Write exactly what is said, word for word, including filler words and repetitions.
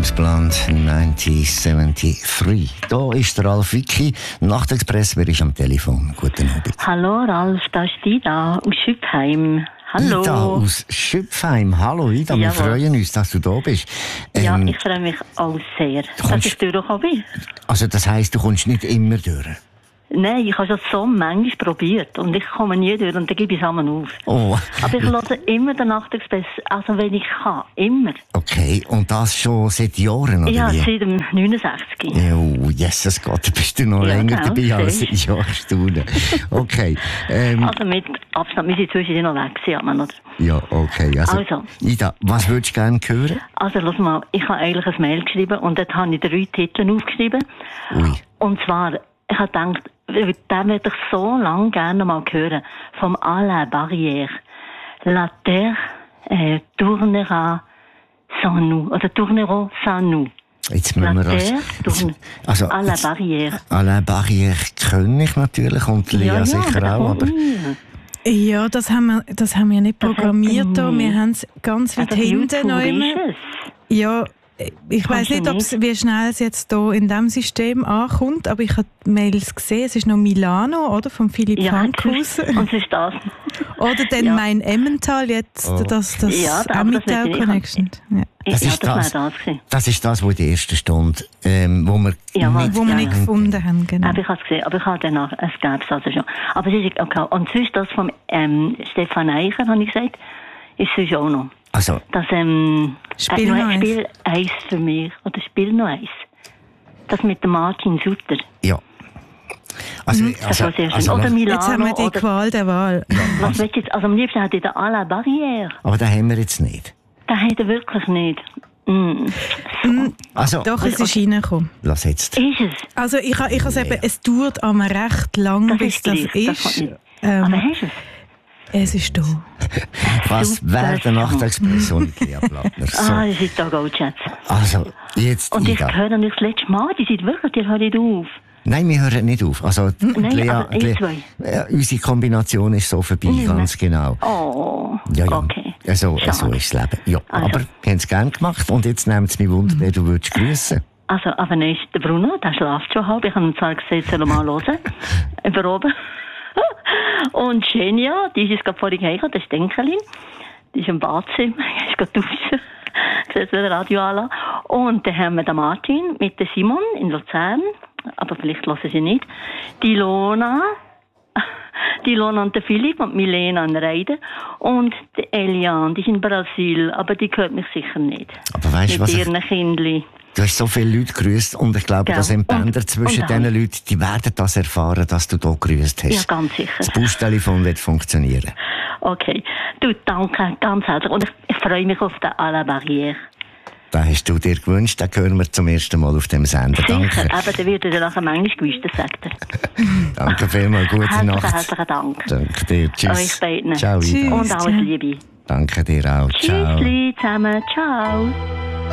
James Blunt, neunzehnhundertdreiundsiebzig. Da ist der Ralf Wicki. Nachtexpress, wer ist am Telefon? Guten Abend. Hallo Ralf, da ist Ida aus Schüpfheim. Hallo. Ida aus Schüpfheim. Hallo Ida, wir Jawohl. freuen uns, dass du da bist. Ähm, Ja, ich freue mich auch sehr, dass kommst- ich durchgekommen bin. Also das heisst, du kommst nicht immer durch? Nein, ich habe schon so manchmal probiert und ich komme nie durch und dann gebe ich es einmal auf. Oh. Aber ich höre immer den Nachtexpress, also wenn ich kann, immer. Okay, und das schon seit Jahren, oder Ja, wie? seit dem neunundsechzig. Oh, Jesus Gott, da bist du noch Ja, länger genau, dabei als siehst. ich. Ja, staune. Okay. Ähm, Also mit Abstand, wir sind zwischendurch noch weg gewesen, oder? ja, okay. Also, Also. Ida, was würdest du gerne hören? Also, lass mal, ich habe eigentlich ein Mail geschrieben und dort habe ich drei Titel aufgeschrieben. Ui. Und zwar, ich habe gedacht, den würde ich so lange gerne mal hören. Vom Alain Barrière. La terre äh, tournera sans nous. Oder tournera sans nous. Jetzt La müssen wir terre das. tourne. Also, Alain jetzt- Barrière. Alain Barrière kenne ich natürlich und Lea sicher aber auch, aber Ja, das haben wir, das haben wir nicht Das hat- programmiert. Da. Mm. Wir haben es ganz weit Also, hinten noch YouTube immer. ist es. Ja, ich weiß Kannst du nicht, ob's, wie schnell es jetzt hier in diesem System ankommt, aber ich habe die Mails gesehen. Es ist noch Milano, oder? Von Philipp Ja, Fankhausen. und es ist das. Oder dann Ja. mein Emmental, jetzt Oh. das, das Ja, aber das Emmental nicht ich. Connection. Ja. Das ja, ist das das. war das gewesen. das ist das, was in der ersten Stunde, ähm, wo wir Ja, nicht... Wo wir Ja, nicht ja. gefunden haben, genau. Aber ich habe es gesehen, aber ich habe danach, es gäbe es also schon. Aber es ist okay. Und sonst das von ähm, Stefan Eicher, habe ich gesagt, ist sonst auch noch. Also, Das, ähm, Spiel äh, noch eins. Spiel eins für mich. Oder Spiel noch eins. Das mit dem Martin Sutter. ja. Also, Das also, war sehr schön. also, Oder lass- Milano. Jetzt haben wir die oder, Qual der Wahl. was willst du jetzt? Also am liebsten hätte ich den Alain Barrière. aber den haben wir jetzt nicht. Den hat er wirklich nicht. Mm. Also, Doch, es ist reingekommen. lass jetzt. Ist es? Also ich, ha- ich has eben, es dauert einmal recht lang, Das bis ist das gleich, das ist. kann ich. Ähm, Aber hast du es? es ist da. Was Super. wäre der Nachtexpress ohne Lea Plattner? So. Ah, das ist da Goldschätze. Also, jetzt Und ich Ida. höre nicht das letzte Mal. Die sind wirklich, die hören nicht auf. Nein, wir hören nicht auf. Also, Nein, Lea, aber ihr Lea, zwei. ja, unsere Kombination ist so vorbei, Nicht mehr. ganz genau. Oh, Ja, ja. okay. So, Schade. so ist das Leben. Ja, Also. aber wir haben es gerne gemacht und jetzt nimmt es mich Wunder, wer du würdest grüßen. Also, aber nicht der Bruno, der schläft schon halb. Ich habe ihm zwar gesagt, soll er mal hören. Über oben. Und Genia, die ist jetzt gerade vorhin heimgekommen, das ist Denkelin. Die ist im Badzimmer, die ist gerade duschen. Ich sehe das Radio an. Und dann haben wir den Martin mit dem Simon in Luzern. Aber vielleicht hören sie nicht. Die Lona. Die Lona und der Philipp und Milena in Reiden. Und die Eliane, die ist in Brasil. Aber die hört mich sicher nicht. Aber weißt du, Mit was ich, ihren Kindern. du hast so viele Leute grüßt und ich glaube, Ja. das Entbänder Und- zwischen und diesen alle. Leuten, die werden das erfahren, dass du hier grüßt hast. Ja, ganz sicher. Das Buschtelefon wird funktionieren. Okay. Du, danke ganz herzlich. Und ich, ich freue mich auf den Alain Barrière. Den hast du dir gewünscht, den hören wir zum ersten Mal auf dem Sender. Sicher. Danke. Aber der wird dir nachher manchmal gewusst, das sagt er. Danke vielmals, gute Herzlichen, Nacht. herzlichen Dank. Danke dir, tschüss. Euch beiden. Ciao, Ida. Tschüss. Und alles Liebe. Danke dir auch, ciao. Tschüssli zusammen. Ciao.